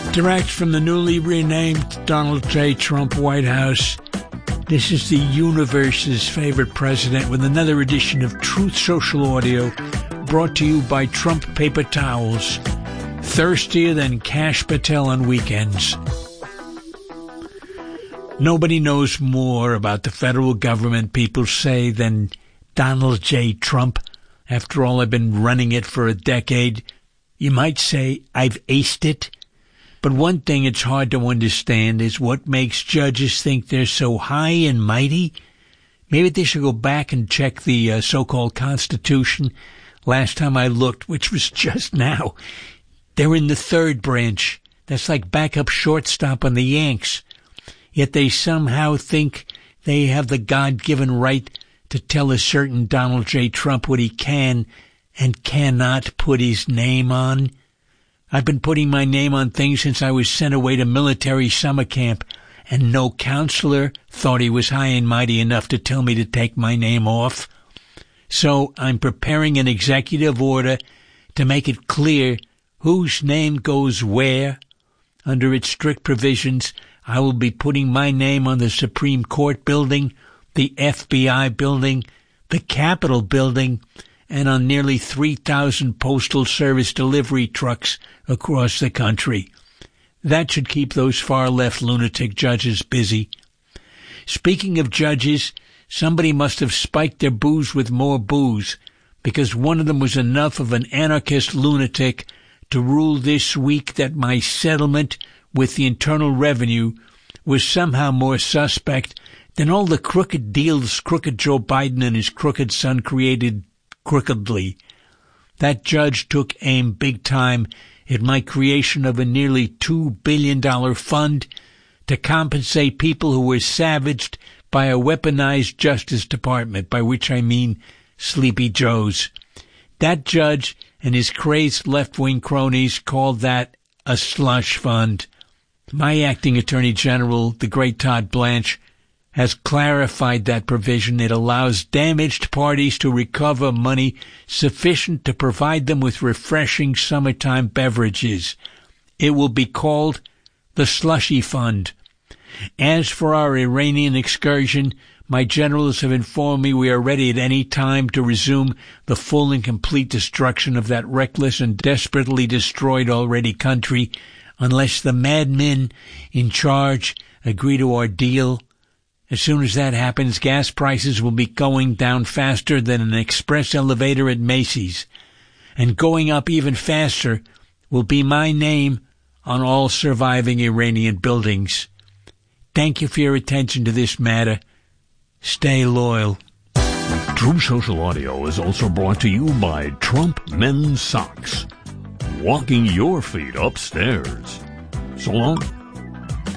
Direct from the newly renamed Donald J. Trump White House, this is the universe's favorite president with another edition of Truth Social Audio, brought to you by Trump Paper Towels, thirstier than Kash Patel on weekends. Nobody knows more about the federal government, people say, than Donald J. Trump. After all, I've been running it for a decade. You might say I've aced it. But one thing it's hard to understand is what makes judges think they're so high and mighty. Maybe they should go back and check the so-called Constitution. Last time I looked, which was just now, they're in the third branch. That's like backup shortstop on the Yanks. Yet they somehow think they have the God-given right to tell a certain Donald J. Trump what he can and cannot put his name on. I've been putting my name on things since I was sent away to military summer camp, and no counselor thought he was high and mighty enough to tell me to take my name off. So I'm preparing an executive order to make it clear whose name goes where. Under its strict provisions, I will be putting my name on the Supreme Court building, the FBI building, the Capitol building, and on nearly 3,000 Postal Service delivery trucks across the country. That should keep those far-left lunatic judges busy. Speaking of judges, somebody must have spiked their booze with more booze, because one of them was enough of an anarchist lunatic to rule this week that my settlement with the Internal Revenue was somehow more suspect than all the crooked deals crooked Joe Biden and his crooked son created crookedly. That judge took aim big time at my creation of a nearly $2 billion fund to compensate people who were savaged by a weaponized Justice Department, by which I mean Sleepy Joes. That judge and his crazed left-wing cronies called that a slush fund. My acting Attorney General, the great Todd Blanche, has clarified that provision. It allows damaged parties to recover money sufficient to provide them with refreshing summertime beverages. It will be called the Slushy Fund. As for our Iranian excursion, my generals have informed me we are ready at any time to resume the full and complete destruction of that reckless and desperately destroyed already country, unless the madmen in charge agree to our deal. As soon as that happens, gas prices will be going down faster than an express elevator at Macy's. And going up even faster will be my name on all surviving Iranian buildings. Thank you for your attention to this matter. Stay loyal. True Social Audio is also brought to you by Trump Men's Socks. Walking your feet upstairs. So long.